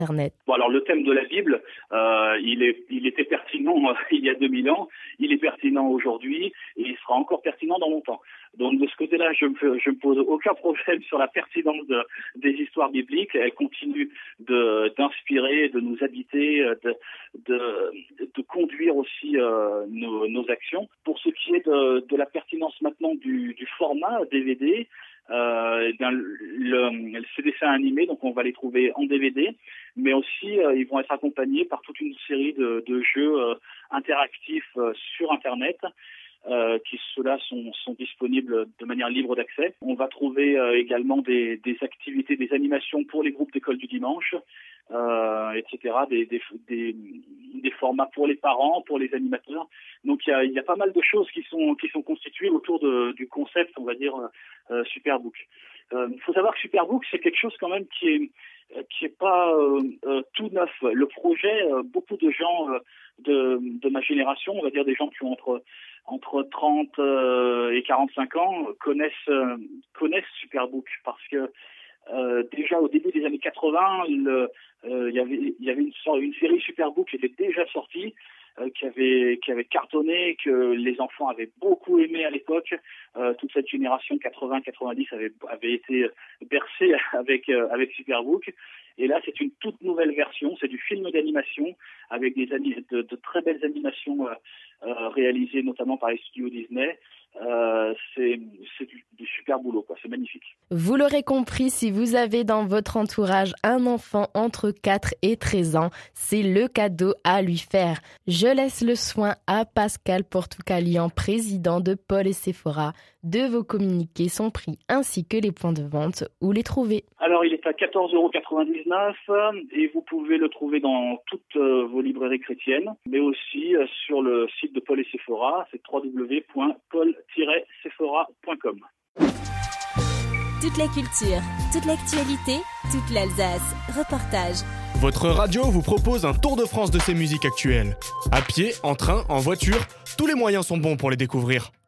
Internet. Bon, alors le thème de la Bible, il était pertinent il y a 2000 ans, il est pertinent aujourd'hui et il sera encore pertinent dans longtemps. Donc de ce côté-là, je me pose aucun problème sur la pertinence des histoires bibliques. Elles continuent d'inspirer, de nous habiter, de conduire aussi nos actions. Pour ce qui est de la pertinence maintenant du format DVD, ces dessins animés, donc on va les trouver en DVD, mais aussi ils vont être accompagnés par toute une série de jeux interactifs sur Internet. Qui ceux-là sont disponibles de manière libre d'accès. On va trouver également des activités, des animations pour les groupes d'école du dimanche, etc. Des formats pour les parents, pour les animateurs. Donc il y a pas mal de choses qui sont constituées autour du concept, on va dire, Superbook. Il faut savoir que Superbook, c'est quelque chose quand même qui est pas tout neuf. Le projet, beaucoup de gens de ma génération, on va dire des gens qui ont entre 30 et 45 ans, connaissent Superbook parce que déjà au début des années 80, il y avait une série Superbook qui était déjà sortie, qui avait cartonné, que les enfants avaient beaucoup aimé à l'époque. Toute cette génération 80-90 avait été bercée avec Superbook. Et là, c'est une toute nouvelle version. C'est du film d'animation avec de très belles animations réalisées notamment par les studios Disney. C'est du super boulot, quoi. C'est magnifique. Vous l'aurez compris, si vous avez dans votre entourage un enfant entre 4 et 13 ans, c'est le cadeau à lui faire. Je laisse le soin à Pascal Portucalian, président de Paul et Sephora, de vous communiquer son prix ainsi que les points de vente où les trouver. Alors, il est à 14,99 € et vous pouvez le trouver dans toutes vos librairies chrétiennes, mais aussi sur le site de Paul et Sephora, c'est www.paul-sephora.com. Toute la culture, toute l'actualité, toute l'Alsace. Reportage. Votre radio vous propose un tour de France de ses musiques actuelles. À pied, en train, en voiture, tous les moyens sont bons pour les découvrir.